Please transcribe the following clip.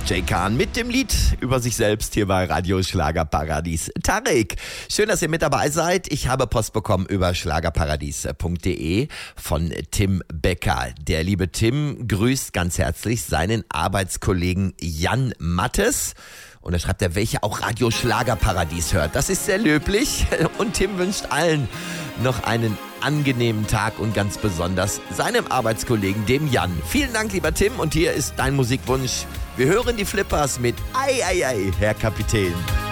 Jay Kahn mit dem Lied über sich selbst hier bei Radio Schlagerparadies. Tarek, schön, dass ihr mit dabei seid. Ich habe Post bekommen über schlagerparadies.de von Tim Becker. Der liebe Tim grüßt ganz herzlich seinen Arbeitskollegen Jan Mattes. Und da schreibt er, welcher auch Radio Schlagerparadies hört. Das ist sehr löblich. Und Tim wünscht allen noch einen angenehmen Tag und ganz besonders seinem Arbeitskollegen, dem Jan. Vielen Dank, lieber Tim. Und hier ist dein Musikwunsch. Wir hören die Flippers mit Ei, ei, ei, Herr Kapitän.